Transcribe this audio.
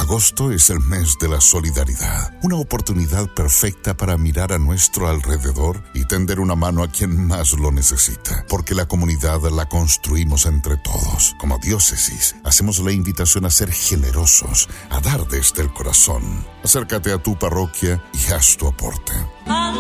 Agosto es el mes de la solidaridad, una oportunidad perfecta para mirar a nuestro alrededor y tender una mano a quien más lo necesita, porque la comunidad la construimos entre todos. Como diócesis, hacemos la invitación a ser generosos, a dar desde el corazón. Acércate a tu parroquia y haz tu aporte.